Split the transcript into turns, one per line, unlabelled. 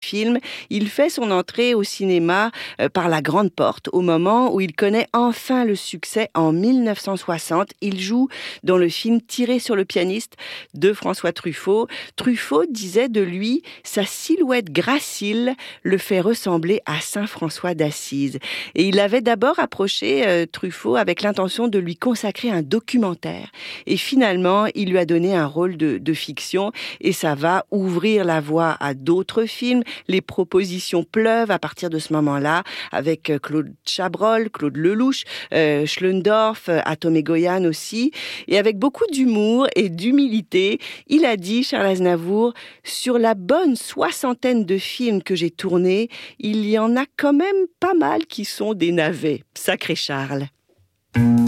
film. Il fait son entrée au cinéma par la grande porte au moment où il connaît enfin le succès en 1960. Il joue dans le film Tirer sur le pianiste de François Truffaut. Truffaut disait de lui, sa silhouette gracile le fait ressembler à Saint François d'Assise. Et il avait d'abord approché Truffaut avec l'intention de lui consacrer un documentaire. Et finalement, il lui a donné un rôle de fiction et ça va ouvrir la voie à d'autres films. Les propositions pleuvent à partir de ce moment-là avec Claude Chabrol, Claude Lelouch, Schlöndorff, Atome Goyan aussi. Et avec beaucoup d'humour et d'humilité, il a dit, Charles Aznavour, sur la bonne 60aine de films que j'ai tournés, il y en a quand même pas mal qui sont des navets. Sacré Charles.